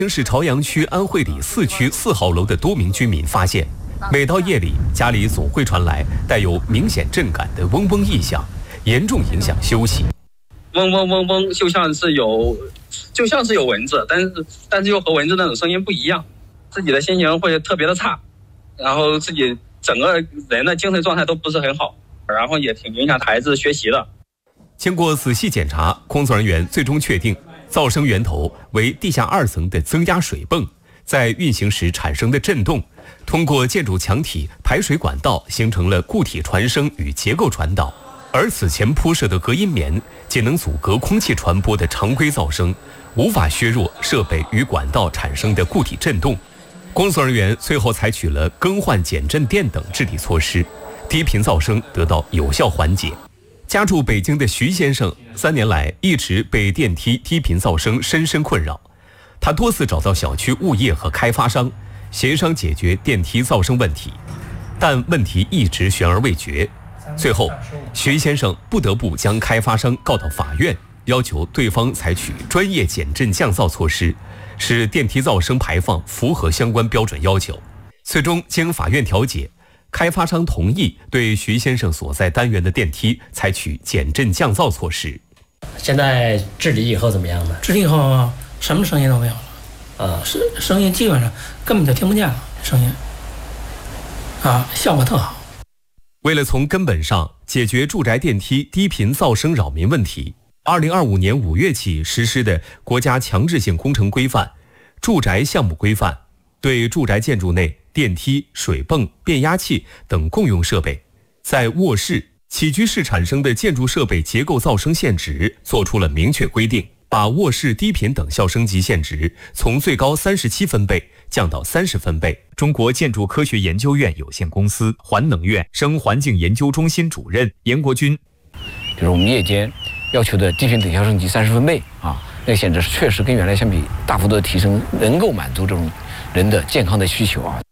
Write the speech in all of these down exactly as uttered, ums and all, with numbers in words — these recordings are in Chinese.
北京市朝阳区安慧里四区四号楼的多名居民发现，每到夜里，家里总会传来带有明显震感的嗡嗡异响，严重影响休息。 嗡嗡嗡嗡，就像是有，就像是有蚊子，但是但是又和蚊子那种声音不一样，自己的心情会特别的差，然后自己整个人的精神状态都不是很好，然后也挺影响孩子学习的。 经过仔细检查，工作人员最终确定噪声源头为地下二层的增压水泵在运行时产生的震动，通过建筑墙体、排水管道形成了固体传声与结构传导，而此前铺设的隔音棉仅能阻隔空气传播的常规噪声，无法削弱设备与管道产生的固体震动。工作人员最后采取了更换减震垫等治理措施，低频噪声得到有效缓解。家住北京的徐先生三年来一直被电梯低频噪声深深困扰，他多次找到小区物业和开发商协商解决电梯噪声问题，但问题一直悬而未决。最后，徐先生不得不将开发商告到法院，要求对方采取专业减震降噪措施，使电梯噪声排放符合相关标准要求。最终经法院调解，开发商同意对徐先生所在单元的电梯采取减震降噪措施。 现在治理以后怎么样呢？ 治理以后什么声音都没有了， 啊， 声声音基本上根本就听不见了，声音啊，效果特好。 为了从根本上解决住宅电梯低频噪声扰民问题，二零二五年五月起实施的国家强制性工程规范、住宅项目规范，对住宅建筑内电梯、水泵、变压器等共用设备，在卧室、起居室产生的建筑设备结构噪声限值作出了明确规定，把卧室低频等效声级限值从最高三十七分贝降到三十分贝。 中国建筑科学研究院有限公司环能院声环境研究中心主任严国军， 就是我们夜间要求的低频等效声级三十分贝啊，那个限制确实跟原来相比大幅度的提升，能够满足这种人的健康的需求啊。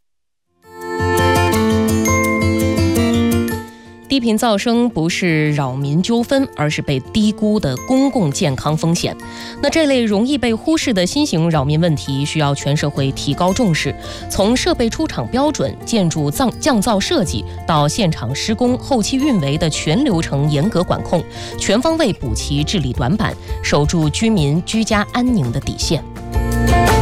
低频噪声不是扰民纠纷，而是被低估的公共健康风险。那这类容易被忽视的新型扰民问题，需要全社会提高重视。从设备出厂标准、建筑降降噪设计到现场施工、后期运维的全流程严格管控，全方位补齐治理短板，守住居民居家安宁的底线。